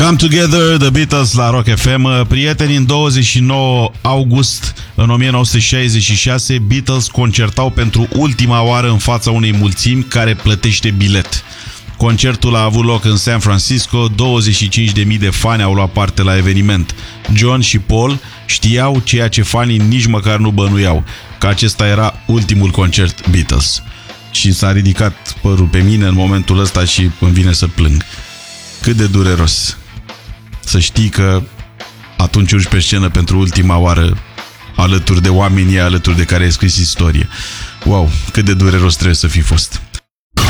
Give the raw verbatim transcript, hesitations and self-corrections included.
Come Together, The Beatles la Rock F M. Prieteni, în douăzeci și nouă august în o mie nouă sute șaizeci și șase, Beatles concertau pentru ultima oară în fața unei mulțimi care plătește bilet. Concertul a avut loc în San Francisco, douăzeci și cinci de mii de fani au luat parte la eveniment. John și Paul știau ceea ce fanii nici măcar nu bănuiau, că acesta era ultimul concert Beatles. Și s-a ridicat părul pe mine în momentul ăsta și îmi vine să plâng. Cât de dureros să știi că atunci urci pe scenă pentru ultima oară alături de oamenii alături de care ai scris istorie. Wow, cât de dureros trebuie să fi fost.